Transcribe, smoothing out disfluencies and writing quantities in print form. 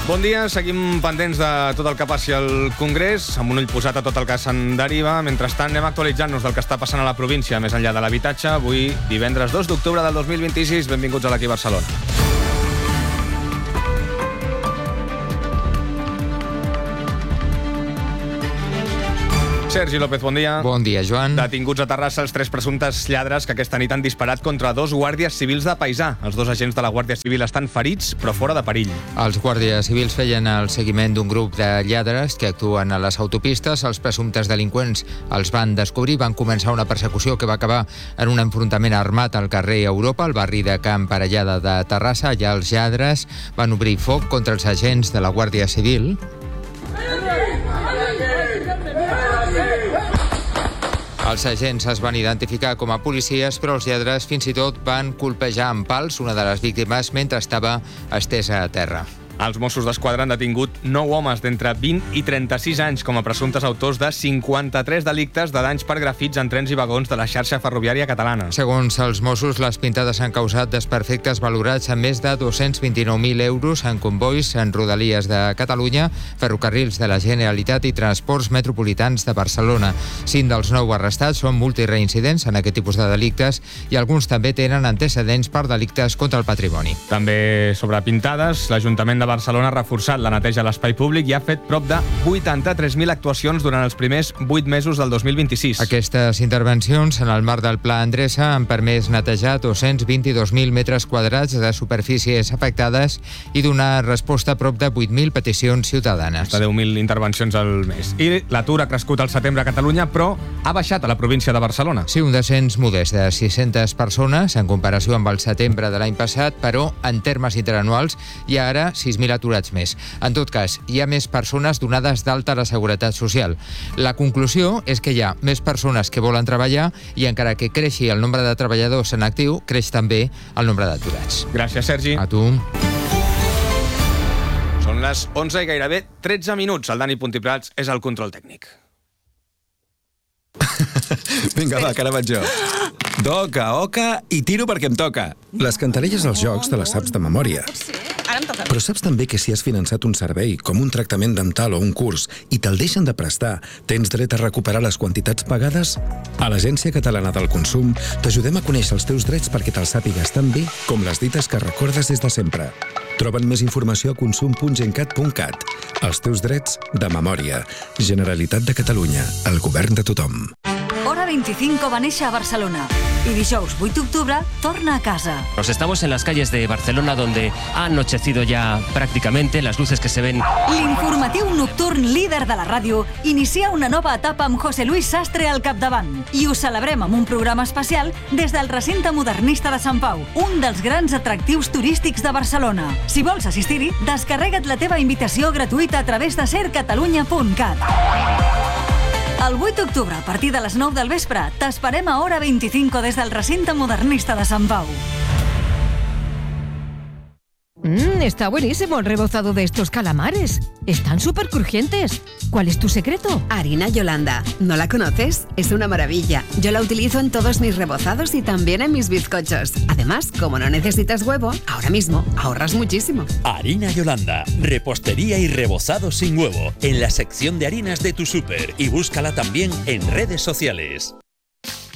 Bon dia, seguim pendents de tot el que passi al Congrés, amb un ull posat a tot el que se'n deriva. Mentrestant, anem actualitzant-nos del que està passant a la província, més enllà de l'habitatge. Avui, divendres 2 d'octubre del 2026, benvinguts a l'Aquí Barcelona. Sergi López, bon dia. Bon dia, Joan. Detinguts a Terrassa els 3 presumptes lladres que aquesta nit han disparat contra 2 guàrdies civils de Paisà. Els 2 agents de la Guàrdia Civil estan ferits, però fora de perill. Els guàrdies civils feien el seguiment d'un grup de lladres que actuen a les autopistes. Els presumptes delinqüents els van descobrir, van començar una persecució que va acabar en un enfrontament armat al carrer Europa, al barri de Can Parellada de Terrassa. Allà els lladres van obrir foc contra els agents de la Guàrdia Civil. Els agents es van identificar com a policies, però els lladres fins i tot van colpejar amb pals una de les víctimes mentre estava estesa a terra. Els Mossos d'Esquadra han detingut 9 homes d'entre 20 i 36 anys com a presumptes autors de 53 delictes de danys per grafits en trens i vagons de la xarxa ferroviària catalana. Segons els Mossos, les pintades han causat desperfectes valorats en més de 229.000 euros en convois en Rodalies de Catalunya, ferrocarrils de la Generalitat i transports metropolitans de Barcelona. 5 dels 9 arrestats són multireincidents en aquest tipus de delictes i alguns també tenen antecedents per delictes contra el patrimoni. També sobre pintades, l'Ajuntament de Barcelona ha reforçat la neteja a l'espai públic i ha fet prop de 83.000 actuacions durant els primers 8 mesos del 2026. Aquestes intervencions, en el marc del Pla Endreça, han permès netejar 222.000 metres quadrats de superfícies afectades i donar resposta a prop de 8.000 peticions ciutadanes. De 10.000 intervencions al mes. I l'atur ha crescut al setembre a Catalunya, però ha baixat a la província de Barcelona. Sí, un descens modest de 600 persones en comparació amb el setembre de l'any passat, però en termes interanuals hi ha ara 6.000 aturats més. En tot cas, hi ha més persones donades d'alta a la Seguretat Social. La conclusió és que hi ha més persones que volen treballar i encara que creixi el nombre de treballadors en actiu, creix també el nombre d'aturats. Gràcies, Sergi. A tu. Són les 11 i gairebé 13 minuts. El Dani Puntiprats és el control tècnic. Vinga, va, que ara vaig jo. Doca, oca i tiro perquè em toca. Les cantarelles als jocs te les saps de memòria. Però saps també que si has finançat un servei, com un tractament dental o un curs, i te'l deixen de prestar, tens dret a recuperar les quantitats pagades? A l'Agència Catalana del Consum t'ajudem a conèixer els teus drets perquè te'ls sàpigues tan bé com les dites que recordes des de sempre. Troben més informació a consum.gencat.cat. Els teus drets de memòria. Generalitat de Catalunya. El govern de tothom. Hora 25 va néixer a Barcelona y dijous 8 d'octubre torna a casa. Nos estamos en las calles de Barcelona donde ha anochecido ya prácticamente, las luces que se ven. L'informatiu nocturn líder de la ràdio inicia una nova etapa amb José Luis Sastre al capdavant i ho celebrem amb un programa especial des del recinte modernista de Sant Pau, un dels grans atractius turístics de Barcelona. Si vols assistir-hi, descarrega't la teva invitació gratuïta a través de sercatalunya.cat. El 8 d'octubre, a partir de les 9 del vespre, t'esperem a Hora 25 des del recinte modernista de Sant Pau. Está buenísimo el rebozado de estos calamares. Están súper crujientes. ¿Cuál es tu secreto? Harina Yolanda. ¿No la conoces? Es una maravilla. Yo la utilizo en todos mis rebozados y también en mis bizcochos. Además, como no necesitas huevo, ahora mismo ahorras muchísimo. Harina Yolanda. Repostería y rebozado sin huevo. En la sección de harinas de tu súper. Y búscala también en redes sociales.